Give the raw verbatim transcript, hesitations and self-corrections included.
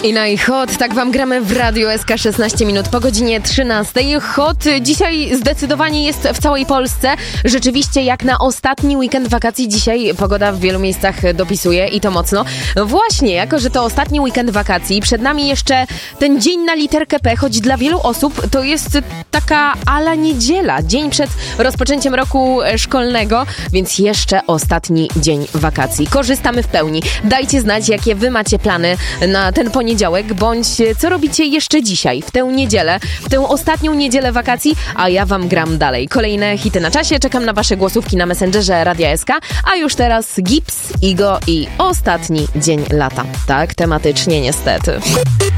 I no i hot, tak wam gramy w Radiu S K szesnaście minut po godzinie trzynastej. Hot dzisiaj zdecydowanie jest w całej Polsce. Rzeczywiście jak na ostatni weekend wakacji dzisiaj pogoda w wielu miejscach dopisuje i to mocno. Właśnie, jako że to ostatni weekend wakacji, przed nami jeszcze ten dzień na literkę P, choć dla wielu osób to jest taka ala niedziela, dzień przed rozpoczęciem roku szkolnego, więc jeszcze ostatni dzień wakacji. Korzystamy w pełni. Dajcie znać, jakie wy macie plany na ten poniedziałek, bądź co robicie jeszcze dzisiaj, w tę niedzielę, w tę ostatnią niedzielę wakacji, a ja wam gram dalej. Kolejne hity na czasie, czekam na wasze głosówki na Messengerze Radia S K, a już teraz Gips, Igo i ostatni dzień lata. Tak, tematycznie niestety.